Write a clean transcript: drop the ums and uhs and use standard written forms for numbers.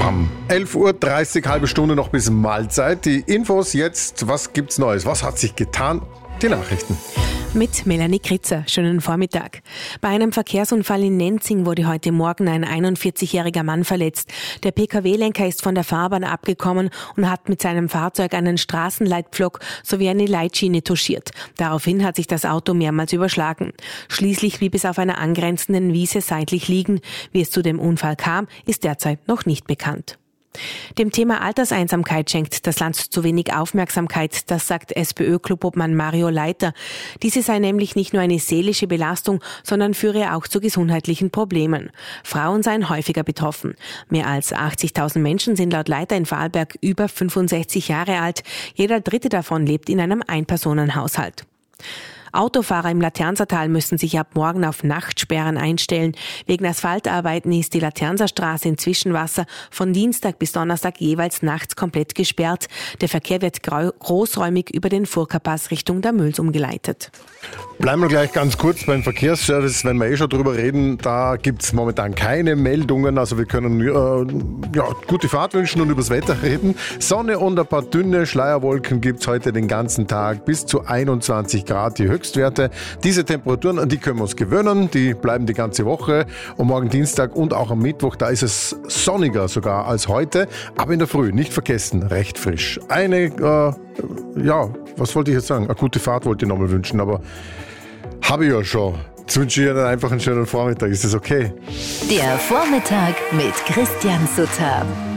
Bam. 11.30 Uhr, halbe Stunde noch bis Mahlzeit. Die Infos jetzt, was gibt's Neues? Was hat sich getan? Die Nachrichten. Mit Melanie Kritzer. Schönen Vormittag. Bei einem Verkehrsunfall in Nenzing wurde heute Morgen ein 41-jähriger Mann verletzt. Der Pkw-Lenker ist von der Fahrbahn abgekommen und hat mit seinem Fahrzeug einen Straßenleitpflock sowie eine Leitschiene touchiert. Daraufhin hat sich das Auto mehrmals überschlagen. Schließlich blieb es auf einer angrenzenden Wiese seitlich liegen. Wie es zu dem Unfall kam, ist derzeit noch nicht bekannt. Dem Thema Alterseinsamkeit schenkt das Land zu wenig Aufmerksamkeit, das sagt SPÖ-Clubobmann Mario Leiter. Diese sei nämlich nicht nur eine seelische Belastung, sondern führe auch zu gesundheitlichen Problemen. Frauen seien häufiger betroffen. Mehr als 80.000 Menschen sind laut Leiter in Vorarlberg über 65 Jahre alt. Jeder dritte davon lebt in einem Einpersonenhaushalt. Autofahrer im Laternsertal müssen sich ab morgen auf Nachtsperren einstellen. Wegen Asphaltarbeiten ist die Laternserstraße in Zwischenwasser von Dienstag bis Donnerstag jeweils nachts komplett gesperrt. Der Verkehr wird großräumig über den Furka-Pass Richtung der Mülls umgeleitet. Bleiben wir gleich ganz kurz beim Verkehrsservice, wenn wir schon drüber reden. Da gibt's momentan keine Meldungen, also wir können gute Fahrt wünschen und übers Wetter reden. Sonne und ein paar dünne Schleierwolken gibt's heute den ganzen Tag, bis zu 21 Grad die Höchstwerte. Diese Temperaturen, an die können wir uns gewöhnen, die bleiben die ganze Woche. Und morgen Dienstag und auch am Mittwoch, da ist es sonniger sogar als heute, aber in der Früh, nicht vergessen, recht frisch. Was wollte ich jetzt sagen? Eine gute Fahrt wollte ich nochmal wünschen, aber habe ich ja schon. Jetzt wünsche ich Ihnen einfach einen schönen Vormittag. Ist das okay? Der Vormittag mit Christian Sutter.